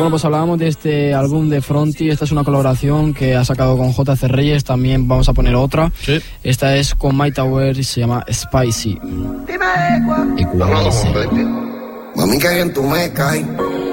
Bueno, pues hablábamos de este álbum de Fronty. Esta es una colaboración que ha sacado con JC Reyes. También vamos a poner otra. Sí. Esta es con My Tower y se llama Spicy. Mami, que en tu me cae.